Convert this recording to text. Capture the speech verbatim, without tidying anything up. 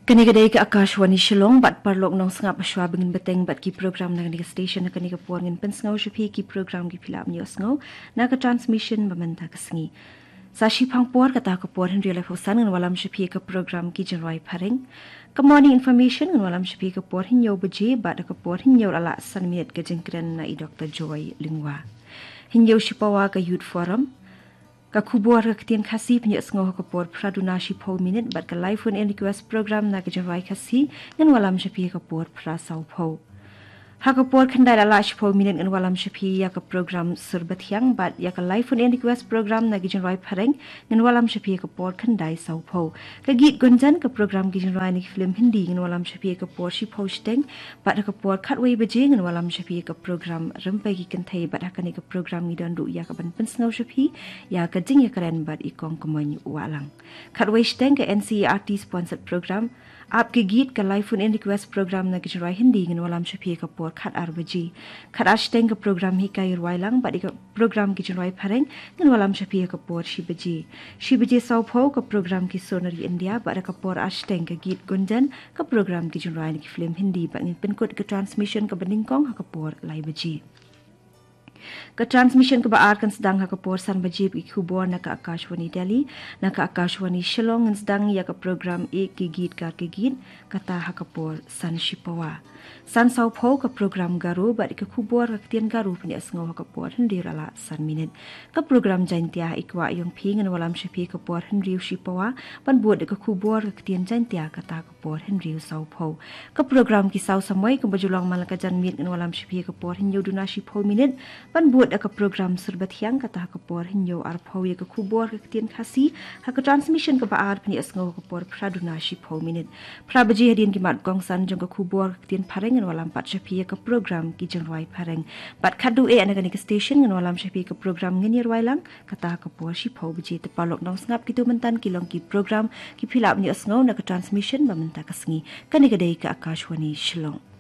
Kani-kadai ke Akashwani Shillong bat parlok nong sengap aswa bengin beteng bat ki program na kani station na kani ke puan ngin pensngau shapi ki program ki pilap ni osngau na ke transmission bamenta ke sengi. Sa shipang puar kata ke puan Henry Lefosan ngin walam shapi ke program ki jenroi paring. Ke morning information ngin walam shapi ke puan hinyau beje bat ke puan hinyau ala san minit ke jengkren na i Doctor Joy Lingwa. Hinyau shipawa ke youth forum. Kakubuar ketian kasih punya sengoh kapur praduna shipau minit bat ke live phone and request program na kejenrai kasih ngan walam shapi kapur prasau pau. Ha kapur khandai ala shipau minit ngan walam shapi ya ke program surbat yang bat ya ke live phone and request program na kejenrai pareng ngan walam shapi kapur khandai sau pau. Ke git gunjan ke program kejenrai ni film Hindi ngan walam shapi kapur shipau steng bat kapur katway beje ngan walam shapi ke program rempai ki kentai bat hakani ke program ni dan du ya ke ban pensngau shapi ya ke jing ya keren bat ikong kemoy walang. Katway steng ke N C E R T sponsored program आप के गीत का live phone in request programme न किचराई Hindi ngin walam shapi ka por khat arbaji khat ashteng ka program hi kai rwailang badi ka program kichrai phareng ngin walam shapi ka por shibaji shibaji saupho ka program ki sonari india bada ka por ashteng ka git gunjan ka program kichrai ni film hindi ba ngin pinkot ka transmission ka beningkong ha ka por laibaji Ke transmission ke baar kan sedang ha ke porsan bajib ki khubor na ka Akashwani Delhi na ka Akashwani Shillong ngan sedang ya ke program ek ki git kar ke git kata ha ke por san shipawa san sau pho ke program garu ba ke khubor ka tian garu punya sengo ha ke por hindi rala san minit ke program jantia ikwa yong phi ngan walam shapi ke por hindi shipawa ban buat ke khubor ka tian jantia kata ke por hindi sau pho ke program ki sau samoi ke bajulang malaka jan mit ngan walam shapi ke por hindi duna shipho minit ban buat ke program serbat yang kata ke por hinyo arpau ya ke khubor ke tian khasi ha ke transmission ke baar pani asngo ke por praduna shipho minit prabaji hadin ki mat gongsan jong ke khubor ke tian pareng ngan walam pat shapi ke program ki jenroi pareng bat khadu e anagani ke station ngan walam shapi ke program ngini rwailang kata ke por shipho beji te palok nong sngap kitu mentan kilong ki program ki philap ni asngo na ke transmission ba menta ke sengi kani kadai ke Akashwani Shillong